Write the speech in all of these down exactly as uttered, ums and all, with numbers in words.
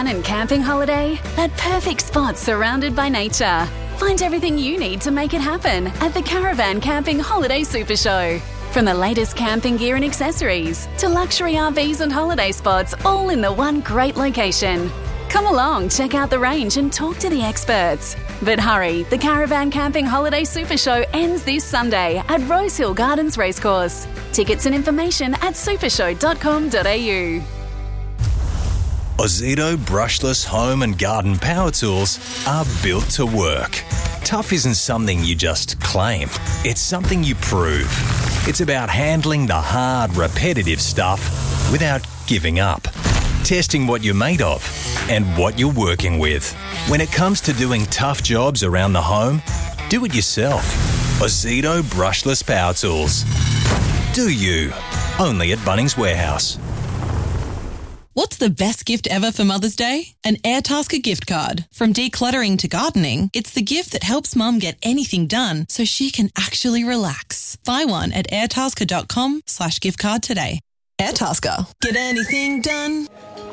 And camping holiday? That perfect spot surrounded by nature. Find everything you need to make it happen at the Caravan Camping Holiday Super Show. From the latest camping gear and accessories to luxury R Vs and holiday spots, all in the one great location. Come along, check out the range and talk to the experts. But hurry, the Caravan Camping Holiday Super Show ends this Sunday at Rosehill Gardens Racecourse. Tickets and information at supershow dot com dot a u. Ozito brushless home and garden power tools are built to work. Tough isn't something you just claim. It's something you prove. It's about handling the hard, repetitive stuff without giving up. Testing what you're made of and what you're working with. When it comes to doing tough jobs around the home, do it yourself. Ozito brushless power tools. Do you? Only at Bunnings Warehouse. What's the best gift ever for Mother's Day? An Airtasker gift card. From decluttering to gardening, it's the gift that helps Mum get anything done so she can actually relax. Buy one at airtasker dot com slash gift card today. Airtasker. Get anything done.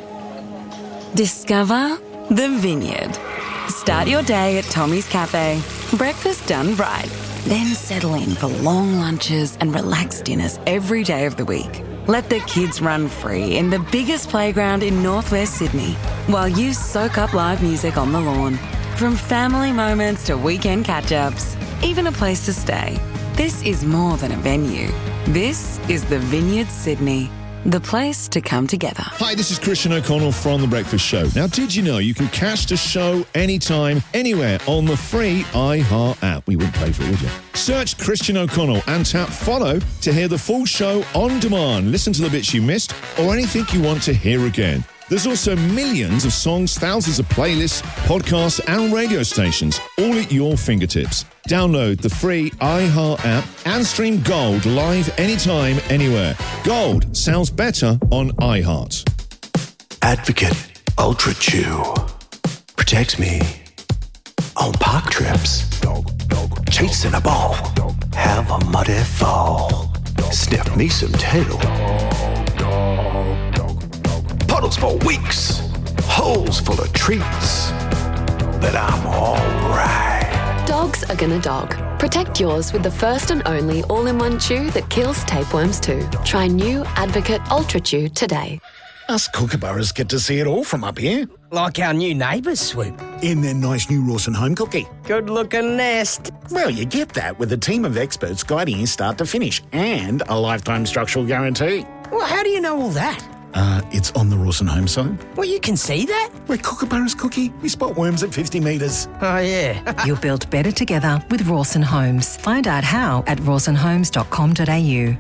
Discover the Vineyard. Start your day at Tommy's Cafe. Breakfast done right. Then settle in for long lunches and relaxed dinners every day of the week. Let the kids run free in the biggest playground in northwest Sydney while you soak up live music on the lawn. From family moments to weekend catch-ups, even a place to stay. This is more than a venue. This is the Vineyard Sydney. The place to come together. Hi, this is Christian O'Connell from The Breakfast Show. Now, did you know you can catch the show anytime, anywhere on the free iHeart app? We wouldn't pay for it, would you? Search Christian O'Connell and tap follow to hear the full show on demand. Listen to the bits you missed or anything you want to hear again. There's also millions of songs, thousands of playlists, podcasts and radio stations, all at your fingertips. Download the free iHeart app and stream Gold live anytime, anywhere. Gold sounds better on iHeart. Advocate Ultra Chew protects me on park trips. Chasing a ball, have a muddy fall. Sniff me some tail. Puddles for weeks, holes full of treats, but I'm alright. Dogs are gonna dog. Protect yours with the first and only all-in-one chew that kills tapeworms too. Try new Advocate Ultra Chew today. Us kookaburras get to see it all from up here. Like our new neighbours, Swoop. In their nice new Rawson home cookie. Good-looking nest. Well, you get that with a team of experts guiding you start to finish and a lifetime structural guarantee. Well, how do you know all that? Uh, it's on the Rawson home side. Well, you can see that? We're kookaburras cookie. We spot worms at fifty metres. Oh, yeah. You'll build better together with Rawson Homes. Find out how at rawson homes dot com dot a u.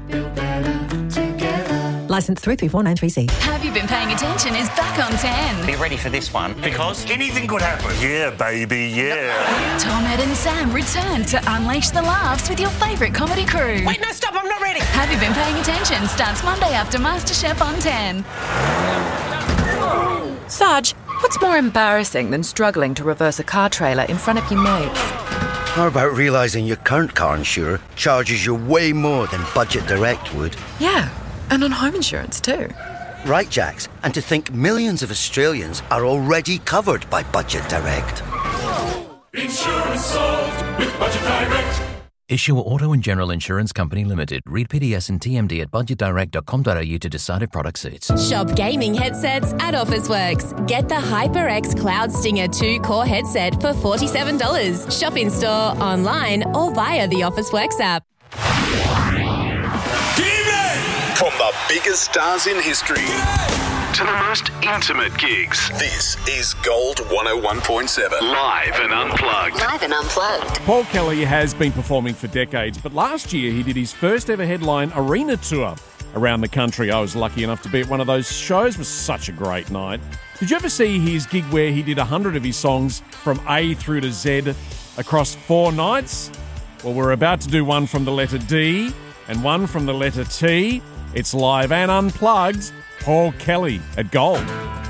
Licence three three four nine three C. Have You Been Paying Attention is back on ten. Be ready for this one, because anything could happen. Yeah, baby, yeah. Tom, Ed and Sam return to unleash the laughs with your favourite comedy crew. Wait, no, stop, I'm not ready. Have You Been Paying Attention starts Monday after MasterChef on ten. Sarge, what's more embarrassing than struggling to reverse a car trailer in front of your mates? How about realising your current car insurer charges you way more than Budget Direct would? Yeah, and on home insurance too. Right, Jax, and to think millions of Australians are already covered by Budget Direct. Insurance solved with Budget Direct. Issuer Auto and General Insurance Company Limited. Read P D S and T M D at budget direct dot com dot a u to decide if product suits. Shop gaming headsets at Officeworks. Get the HyperX Cloud Stinger two core headset for forty-seven dollars. Shop in store, online, or via the Officeworks app. From the biggest stars in history to the most intimate gigs, this is Gold one oh one point seven. Live and unplugged. Live and unplugged. Paul Kelly has been performing for decades, but last year he did his first ever headline arena tour around the country. I was lucky enough to be at one of those shows. It was such a great night. Did you ever see his gig where he did one hundred of his songs from A through to Z across four nights? Well, we're about to do one from the letter D and one from the letter T. It's live and unplugged. Paul Kelly at Gold.